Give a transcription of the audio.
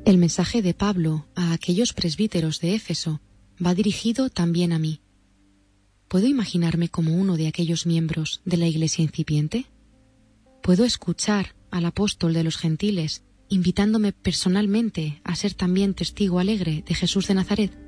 El mensaje de Pablo a aquellos presbíteros de Éfeso va dirigido también a mí. ¿Puedo imaginarme como uno de aquellos miembros de la Iglesia incipiente? ¿Puedo escuchar al apóstol de los gentiles invitándome personalmente a ser también testigo alegre de Jesús de Nazaret?